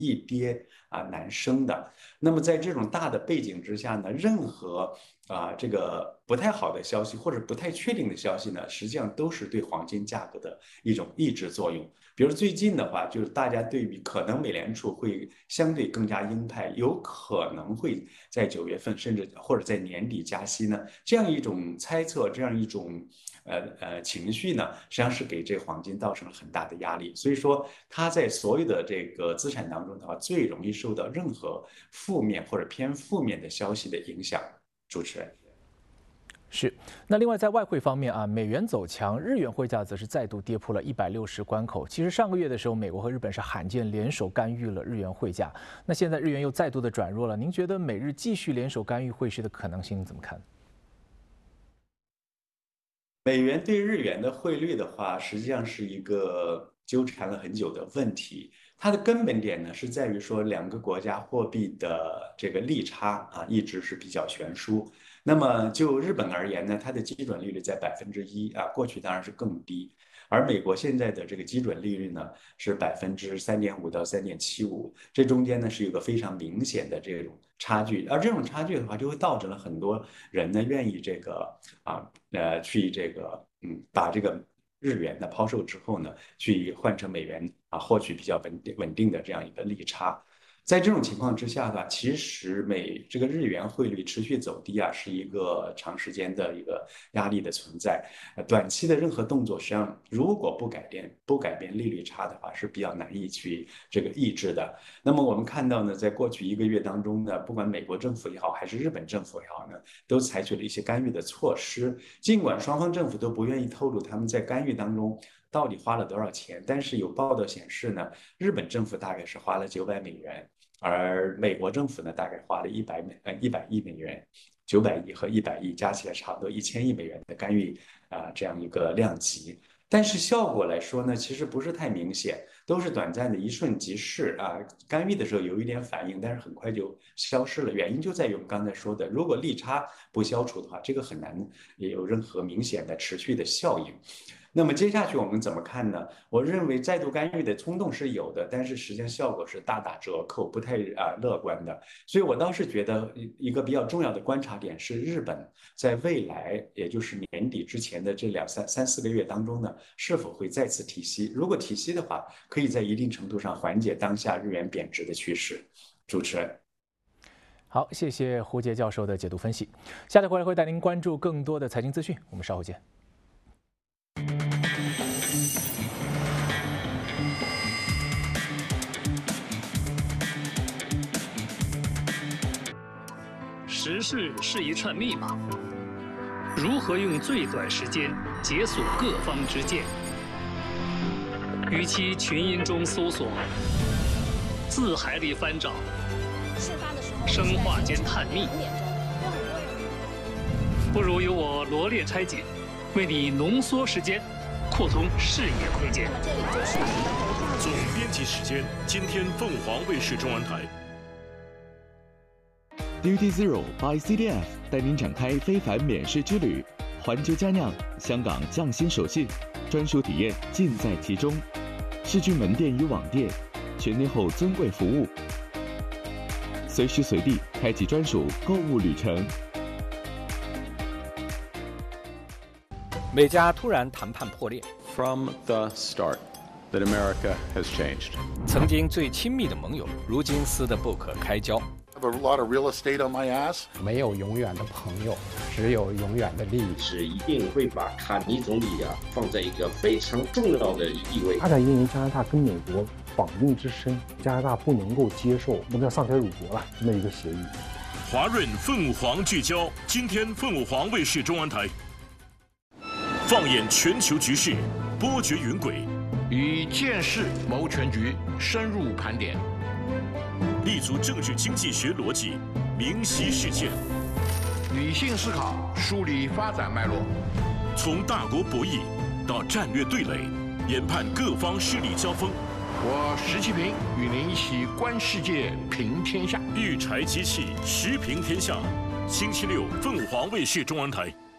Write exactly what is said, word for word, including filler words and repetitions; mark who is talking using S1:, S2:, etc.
S1: 易跌啊难升的。那么在这种大的背景之下呢，任何啊这个不太好的消息或者不太确定的消息呢，实际上都是对黄金价格的一种抑制作用。比如最近的话，就是大家对比可能美联储会相对更加鹰派，有可能会在九月份甚至或者在年底加息呢，这样一种猜测，这样一种呃呃情绪呢，实际上是给这黄金造成了很大的压力。所以说，它在所有的这个资产当中的话，最容易受到任何负面或者偏负面的消息的影响。主持人。
S2: 是，那另外在外汇方面啊，美元走强，日元汇价则是再度跌破了一百六十关口。其实上个月的时候，美国和日本是罕见联手干预了日元汇价。那现在日元又再度的转弱了，您觉得美日继续联手干预汇市的可能性怎么看？
S1: 美元对日元的汇率的话，实际上是一个纠缠了很久的问题。它的根本点呢，是在于说两个国家货币的这个利差啊，一直是比较悬殊。那么就日本而言呢，它的基准利率在百分之一啊，过去当然是更低。而美国现在的这个基准利率呢是百分之三点五到三点七五，这中间呢是有个非常明显的这种差距。而这种差距的话，就会导致了很多人呢愿意这个啊呃去这个嗯把这个日元呢抛售之后呢，去换成美元啊，获取比较稳定稳定的这样一个利差。在这种情况之下吧，其实美这个日元汇率持续走低啊，是一个长时间的一个压力的存在。短期的任何动作，实际上如果不改变不改变利率差的话，是比较难以去这个抑制的。那么我们看到呢，在过去一个月当中呢，不管美国政府也好，还是日本政府也好呢，都采取了一些干预的措施。尽管双方政府都不愿意透露他们在干预当中到底花了多少钱，但是有报道显示呢，日本政府大概是花了九百美元。而美国政府呢，大概花了一百美呃一百亿美元，九百亿和一百亿加起来差不多一千亿美元的干预啊、呃、这样一个量级。但是效果来说呢，其实不是太明显，都是短暂的一瞬即逝啊。干预的时候有一点反应，但是很快就消失了。原因就在于我们刚才说的，如果利差不消除的话，这个很难也有任何明显的持续的效应。那么接下去我们怎么看呢？我认为再度干预的冲动是有的，但是实际上效果是大打折扣，不太啊、呃、乐观的。所以我倒是觉得一个比较重要的观察点是，日本在未来，也就是年底之前的这两三三四个月当中呢，是否会再次提息？如果提息的话，可以在一定程度上缓解当下日元贬值的趋势。主持人。
S2: 好，谢谢胡杰教授的解读分析。下次回来会带您关注更多的财经资讯，我们稍后见。
S3: 时事是一串密码，如何用最短时间解锁各方之见？与其群音中搜索，字海里翻找，生化间探秘，不如由我罗列拆解，为你浓缩时间，扩通视野空间。
S4: 总编辑时间，今天凤凰卫视中文台。
S5: Duty Zero by C D F 带您展开非凡免试之旅，环球佳酿，香港匠心手信，专属体验尽在其中。世郡门店与网店，全天候尊贵服务，随时随地开启专属购物旅程。
S6: 美加突然谈判破裂。
S7: From the start, that America has changed.
S6: 曾经最亲密的盟友，如今撕得不可开交。
S8: I have a lot of real estate on my ass.
S9: 没有永远的朋友，只有永远的利益。
S10: 是一定会把卡尼总理啊放在一个非常重要的地位。
S11: 发展因为加拿大跟美国绑定之深，加拿大不能够接受，不能丧权辱国了这么一个协议。
S4: 华润凤凰聚焦，今天凤凰卫视中文台。放眼全球局势，波谲云诡，
S12: 以见识谋全局，深入盘点，
S4: 立足政治经济学逻辑，明晰事件，
S12: 理性思考，梳理发展脉络，
S4: 从大国博弈到战略对垒，研判各方势力交锋。
S12: 我石其平与您一起观世界，平天下。
S4: 育才机器，时平天下。星期六，凤凰卫视中文台。